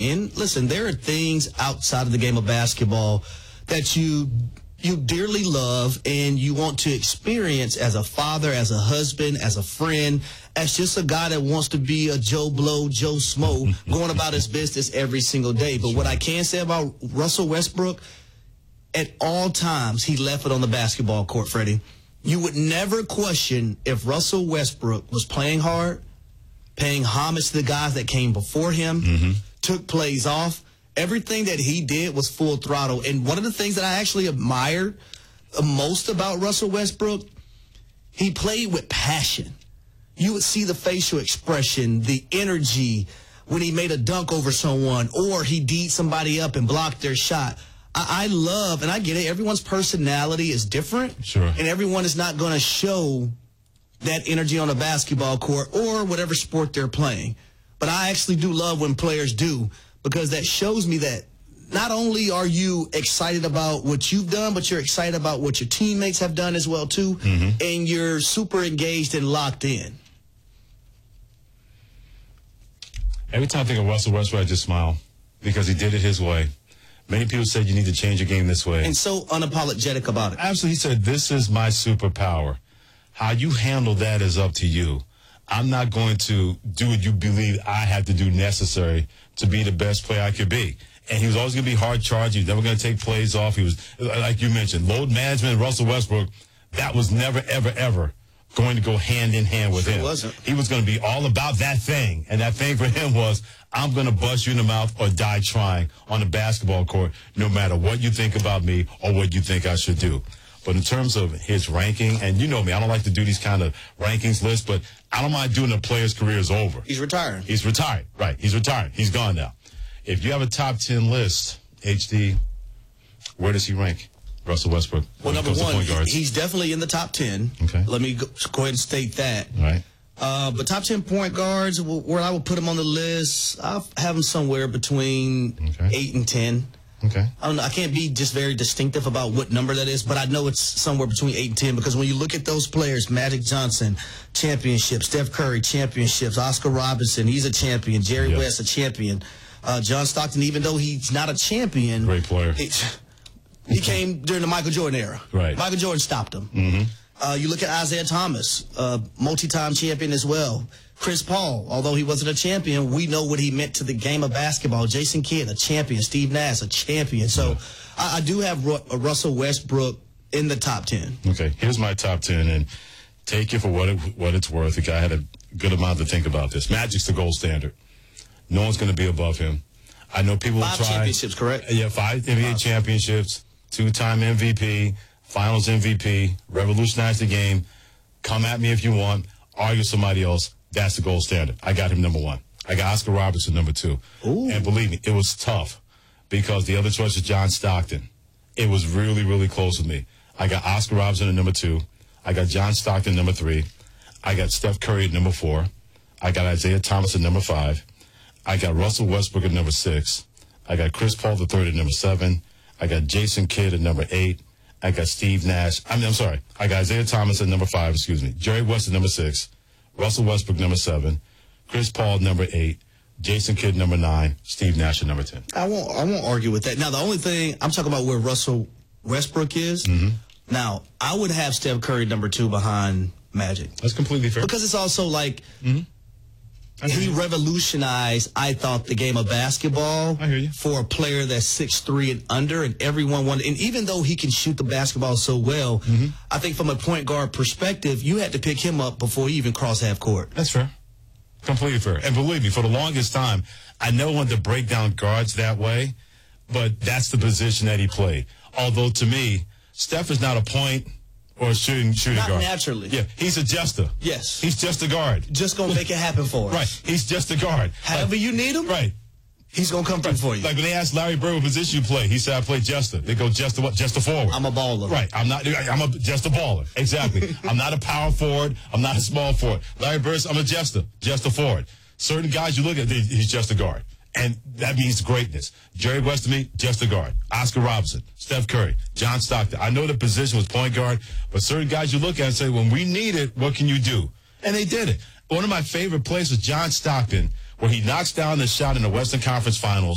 And listen, there are things outside of the game of basketball that you dearly love and you want to experience as a father, as a husband, as a friend, as just a guy that wants to be a Joe Blow, Joe Smo, going about his business every single day. But what I can say about Russell Westbrook, at all times, he left it on the basketball court, Freddie. You would never question if Russell Westbrook was playing hard, paying homage to the guys that came before him, took plays off. Everything that he did was full throttle. And one of the things that I actually admired most about Russell Westbrook, he played with passion. You would see the facial expression, the energy when he made a dunk over someone or he D'd somebody up and blocked their shot. I love, and I get it, everyone's personality is different. Sure. And everyone is not going to show that energy on a basketball court or whatever sport they're playing. But I actually do love when players do, because that shows me that not only are you excited about what you've done, but you're excited about what your teammates have done as well, too. And you're super engaged and locked in. Every time I think of Russell Westbrook, I just smile because he did it his way. Many people said you need to change your game this way. And so unapologetic about it. Absolutely. He said, this is my superpower. How you handle that is up to you. I'm not going to do what you believe I have to do necessary to be the best player I could be. And he was always going to be hard charging. He was never going to take plays off. He was, like you mentioned, load management and Russell Westbrook, that was never, ever, ever going to go hand in hand with him. Wasn't. He was going to be all about that thing. And that thing for him was, I'm going to bust you in the mouth or die trying on the basketball court, no matter what you think about me or what you think I should do. But in terms of his ranking, and you know me, I don't like to do these kind of rankings lists, but I don't mind doing a player's career is over. He's retiring. He's retired, right. He's retired. He's gone now. If you have a top 10 list, HD, where does he rank? Russell Westbrook. Well, number one, he's definitely in the top 10. Okay. Let me go ahead and state that. All right. But top 10 point guards, where I would put him on the list, I'll have him somewhere between 8 and 10. Okay. I don't know. I can't be just very distinctive about what number that is, but I know it's somewhere between 8 and 10 because when you look at those players, Magic Johnson, championship, Steph Curry, championships, Oscar Robertson, he's a champion, Jerry West, a champion, John Stockton, even though he's not a champion. Great player. He came during the Michael Jordan era. Right. Michael Jordan stopped him. You look at Isaiah Thomas, multi-time champion as well. Chris Paul, although he wasn't a champion, we know what he meant to the game of basketball. Jason Kidd, a champion. Steve Nash, a champion. So I do have Russell Westbrook in the top 10. Okay, here's my top 10, and take it for what it's worth. The guy had a good amount to think about this. Magic's the gold standard. No one's going to be above him. I know people will try. 5 championships, correct? Yeah, 5 NBA championships, 2-time MVP, Finals MVP, revolutionized the game. Come at me if you want. Argue somebody else. That's the gold standard. I got him number 1. I got Oscar Robertson number 2. Ooh. And believe me, it was tough because the other choice was John Stockton. It was really, really close with me. I got Oscar Robertson at number 2. I got John Stockton number 3. I got Steph Curry at number 4. I got Isaiah Thomas at number 5. I got Russell Westbrook at number 6. I got Chris Paul III at number 7. I got Jason Kidd at number 8. I got Steve Nash. I got Isaiah Thomas at number 5, Jerry West at number 6. Russell Westbrook number 7. Chris Paul number 8. Jason Kidd number 9. Steve Nash at number 10. I won't argue with that. Now, the only thing, I'm talking about where Russell Westbrook is. Now, I would have Steph Curry number 2 behind Magic. That's completely fair. Because it's also like... He revolutionized, I thought, the game of basketball. I hear you. For a player that's 6'3" and under, and everyone wanted. And even though he can shoot the basketball so well, I think from a point guard perspective, you had to pick him up before he even crossed half court. That's fair. Completely fair. And believe me, for the longest time, I never wanted to break down guards that way, but that's the position that he played. Although, to me, Steph is not a point or a shooting Not guard. naturally. Yeah, he's a jester. Yes. He's just a guard. Just going to make it happen for us. Right. He's just a guard. However you need him, Right. he's going to come through for you. Like when they asked Larry Bird what position you play, he said, I play jester. They go, jester what? Jester forward. I'm a baller. Right. I'm just a baller. Exactly. I'm not a power forward. I'm not a small forward. Larry Bird, I'm a jester forward. Certain guys you look at, he's just a guard. And that means greatness. Jerry West to me, just a guard. Oscar Robertson, Steph Curry, John Stockton. I know the position was point guard, but certain guys you look at and say, when we need it, what can you do? And they did it. One of my favorite plays was John Stockton, where he knocks down the shot in the Western Conference Finals.